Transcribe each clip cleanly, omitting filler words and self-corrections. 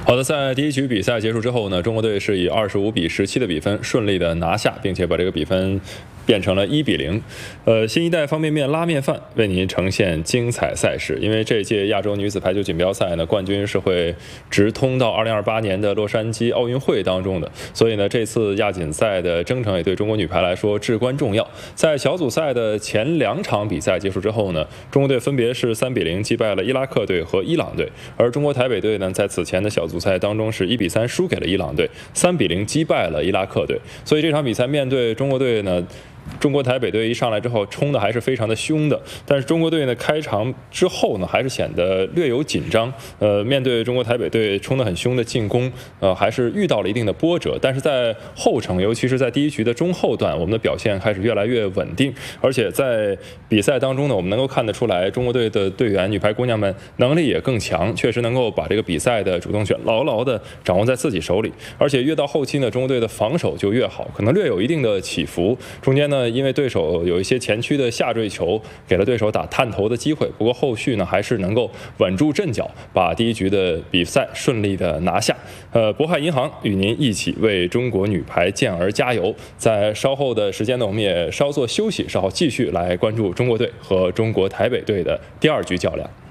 好的，在第一局比赛结束之后呢，中国队是以25-17的比分顺利的拿下，并且把这个比分变成了1-0。新一代方便面拉面饭为您呈现精彩赛事。因为这届亚洲女子排球锦标赛呢，冠军是会直通到2028年的洛杉矶奥运会当中的，所以呢，这次亚锦赛的征程也对中国女排来说至关重要。在小组赛的前2场比赛结束之后呢，中国队分别是3-0击败了伊拉克队和伊朗队，而中国台北队呢，在此前的小组赛当中是1-3输给了伊朗队，3-0击败了伊拉克队。所以这场比赛面对中国队呢，中国台北队一上来之后冲的还是非常的凶的，但是中国队呢开场之后呢还是显得略有紧张，面对中国台北队冲得很凶的进攻，还是遇到了一定的波折。但是在后程，尤其是在第一局的中后段，我们的表现开始越来越稳定，而且在比赛当中呢，我们能够看得出来，中国队的队员女排姑娘们能力也更强，确实能够把这个比赛的主动权牢牢的掌握在自己手里。而且越到后期呢，中国队的防守就越好，可能略有一定的起伏，中间呢因为对手有一些前区的下坠球，给了对手打探头的机会。不过后续呢，还是能够稳住阵脚，把第一局的比赛顺利的拿下。渤海银行与您一起为中国女排健儿加油。在稍后的时间呢，我们也稍作休息，稍后继续来关注中国队和中国台北队的第2局较量。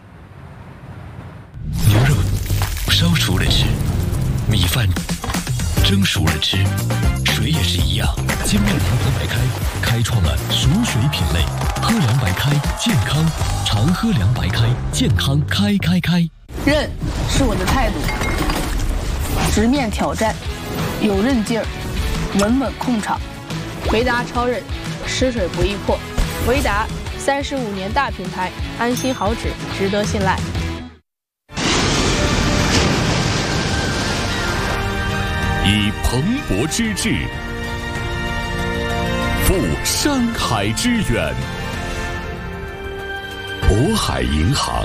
牛肉烧熟了吃，米饭蒸熟了吃，水也是一样。精酿长河白开开创了熟水品类，喝凉白开健康，常喝凉白开健康开。 韧是我的态度，直面挑战，有韧劲儿，稳稳控场。维达超韧，吃水不易破。维达35年大品牌，安心好纸，值得信赖。 以蓬勃之志，赴山海之远。渤海银行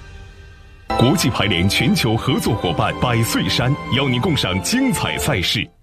国际排联全球合作伙伴百岁山邀您共赏精彩赛事。